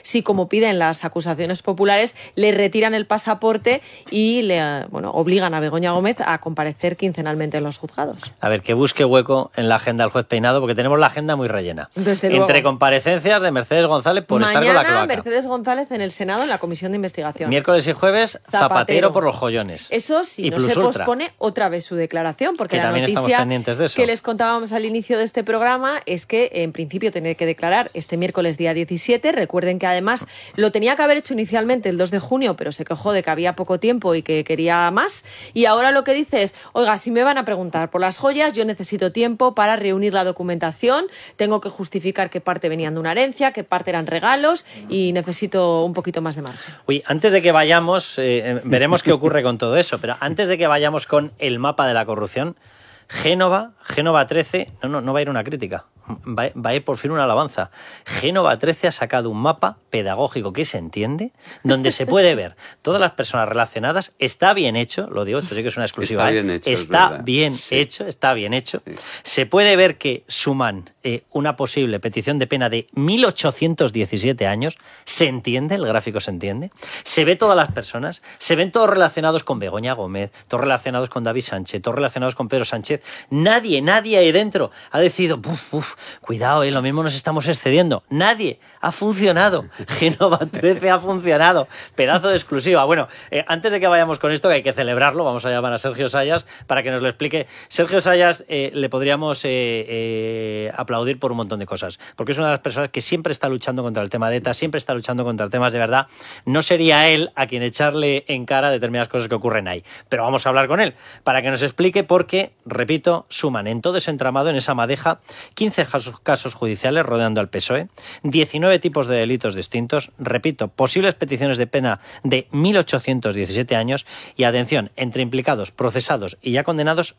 si, como piden las acusaciones populares, le retiran el pasaporte y le obligan a Begoña Gómez a comparecer quincenalmente en los juzgados. A ver, que busque hueco en la agenda del juez Peinado, porque tenemos la agenda muy rellena. Desde luego. Entre comparecencias de Mercedes González por estar con la cloaca. Mañana Mercedes González en el Senado en la Comisión de Investigación. Miércoles y jueves Zapatero por los joyones. Eso sí, no se pospone otra vez su declaración, porque la noticia que les contábamos al inicio de este programa es que en principio tiene que declarar este miércoles día 17. Recuerden que además lo tenía que haber hecho inicialmente el 2 de junio, pero se quejó de que había poco tiempo y que quería más. Y ahora lo que dice es, oiga, si me van a preguntar por las joyas, yo necesito tiempo para reunir la documentación, tengo que justificar qué parte venían de una herencia, qué parte eran regalos y necesito un poquito más de margen. Uy, antes de que vayamos, veremos qué ocurre con todo eso, pero antes de que vayamos con el mapa de la corrupción, Génova 13, no va a ir una crítica, va a ir por fin una alabanza. Génova 13 ha sacado un mapa pedagógico que se entiende, donde se puede ver todas las personas relacionadas. Está bien hecho, lo digo, esto sí que es una exclusiva. Está bien hecho. Sí. Se puede ver que suman una posible petición de pena de 1.817 años. ¿Se entiende? ¿El gráfico se entiende? Se ve todas las personas, se ven todos relacionados con Begoña Gómez, todos relacionados con David Sánchez, todos relacionados con Pedro Sánchez. Nadie ahí dentro ha decidido, cuidado, lo mismo nos estamos excediendo. Nadie. Ha funcionado. Génova 13 ha funcionado. Pedazo de exclusiva. Bueno, antes de que vayamos con esto, que hay que celebrarlo, vamos a llamar a Sergio Sayas para que nos lo explique. Sergio Sayas, le podríamos aplaudir por un montón de cosas, porque es una de las personas que siempre está luchando contra el tema de ETA, siempre está luchando contra temas de verdad. No sería él a quien echarle en cara determinadas cosas que ocurren ahí. Pero vamos a hablar con él para que nos explique porque, repito, suman en todo ese entramado, en esa madeja, 15 casos judiciales rodeando al PSOE, 19 tipos de delitos distintos, repito, posibles peticiones de pena de 1.817 años y, atención, entre implicados, procesados y ya condenados,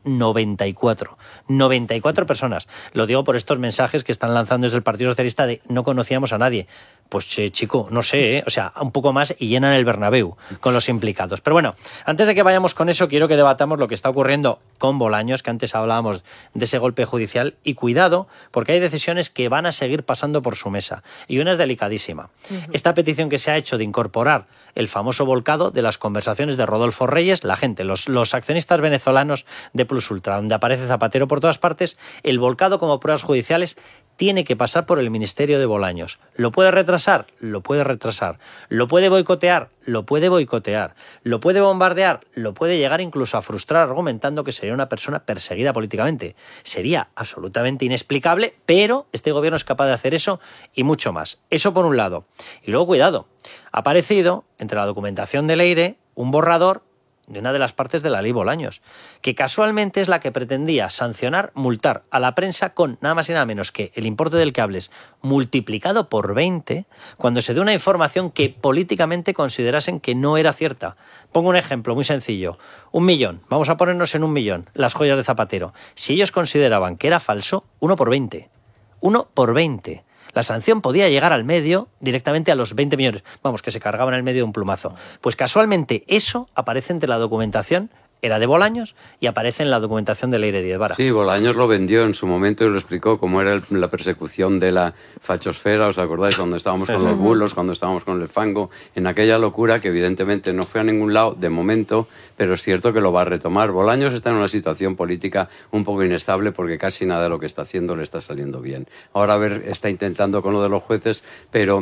94 personas. Lo digo por estos mensajes que están lanzando desde el Partido Socialista de no conocíamos a nadie. Pues chico, no sé, o sea, un poco más y llenan el Bernabéu con los implicados. Pero bueno, antes de que vayamos con eso, quiero que debatamos lo que está ocurriendo con Bolaños, que antes hablábamos de ese golpe judicial, y cuidado, porque hay decisiones que van a seguir pasando por su mesa, y una es delicadísima. Esta petición que se ha hecho de incorporar el famoso volcado de las conversaciones de Rodolfo Reyes, la gente, los accionistas venezolanos de Plus Ultra, donde aparece Zapatero por todas partes, el volcado como pruebas judiciales tiene que pasar por el Ministerio de Bolaños. ¿Lo puede retrasar? Lo puede retrasar. ¿Lo puede boicotear? Lo puede boicotear. ¿Lo puede bombardear? Lo puede llegar incluso a frustrar argumentando que sería una persona perseguida políticamente. Sería absolutamente inexplicable, pero este gobierno es capaz de hacer eso y mucho más. Eso por un lado. Y luego, cuidado, ha aparecido entre la documentación de Leire un borrador de una de las partes de la ley Bolaños, que casualmente es la que pretendía sancionar, multar a la prensa con nada más y nada menos que el importe del que hables multiplicado por 20 cuando se dé una información que políticamente considerasen que no era cierta. Pongo un ejemplo muy sencillo. 1 millón, vamos a ponernos en 1 millón, las joyas de Zapatero. Si ellos consideraban que era falso, 1 por 20. 1 por 20. La sanción podía llegar al medio, directamente a los 20 millones. Vamos, que se cargaban en el medio de un plumazo. Pues casualmente eso aparece entre la documentación, era de Bolaños, y aparece en la documentación de Leire Díez Vara. Sí, Bolaños lo vendió en su momento y lo explicó cómo era la persecución de la fachosfera. ¿Os acordáis cuando estábamos con los bulos, cuando estábamos con el fango? En aquella locura que evidentemente no fue a ningún lado de momento, pero es cierto que lo va a retomar. Bolaños está en una situación política un poco inestable porque casi nada de lo que está haciendo le está saliendo bien. Ahora, a ver, está intentando con lo de los jueces, pero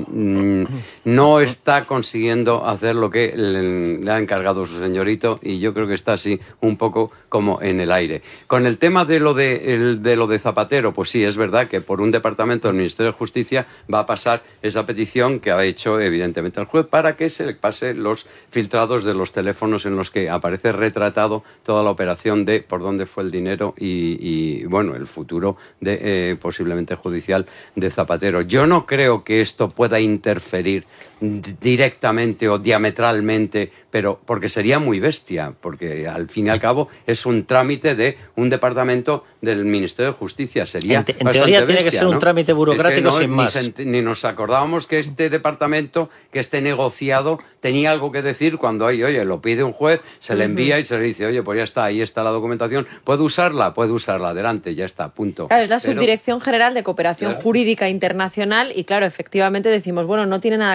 no está consiguiendo hacer lo que le ha encargado su señorito, y yo creo que está así un poco como en el aire. Con el tema de lo de Zapatero, pues sí, es verdad que por un departamento del Ministerio de Justicia va a pasar esa petición que ha hecho evidentemente el juez para que se le pase los filtrados de los teléfonos en los que aparece retratado toda la operación de por dónde fue el dinero y bueno, el futuro de posiblemente judicial de Zapatero. Yo no creo que esto pueda interferir directamente o diametralmente, pero porque sería muy bestia, porque al fin y al cabo es un trámite de un departamento del Ministerio de Justicia. Sería en teoría bestia, tiene que ser, ¿no?, un trámite burocrático, es que no, sin más. Ni nos acordábamos que este departamento, que este negociado tenía algo que decir cuando hay, oye, lo pide un juez, se le envía y se le dice, oye, pues ya está, ahí está la documentación, ¿puede usarla? Puede usarla, adelante, ya está, punto. Claro, es la Subdirección General de Cooperación Jurídica Internacional y claro, efectivamente decimos, bueno, no tiene nada